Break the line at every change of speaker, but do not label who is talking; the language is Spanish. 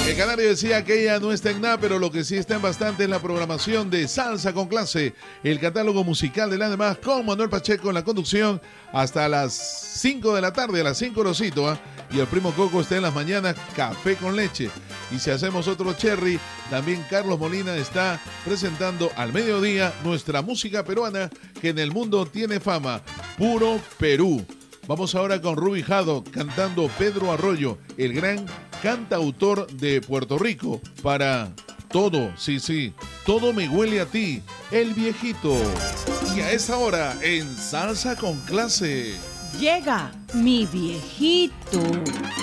El canario decía que ella no está en nada, pero lo que sí está en bastante es la programación de Salsa con Clase, el catálogo musical de las demás, con Manuel Pacheco en la conducción hasta las 5 de la tarde, a las 5 Rosito, ¿eh? Y el primo Coco está en las mañanas, café con leche. Y si hacemos otro cherry, también Carlos Molina está presentando al mediodía nuestra música peruana que en el mundo tiene fama, Puro Perú. Vamos ahora con Ruby Jado cantando Pedro Arroyo, el gran cantautor de Puerto Rico, para Todo, sí, Todo me huele a ti, el viejito. Y a esa hora, en Salsa con Clase,
llega mi viejito.